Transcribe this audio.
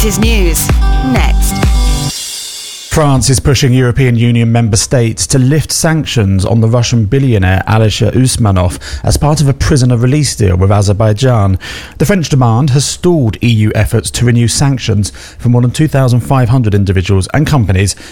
Is news. Next. France is pushing European Union member states to lift sanctions on the Russian billionaire Alisher Usmanov as part of a prisoner release deal with Azerbaijan. The French demand has stalled EU efforts to renew sanctions for more than 2,500 individuals and companies